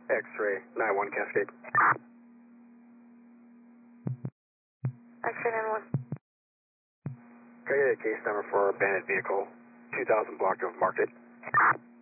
X-ray 91 Cascade. X-ray 91. Can I get a case number for abandoned vehicle? 2000 block of Market.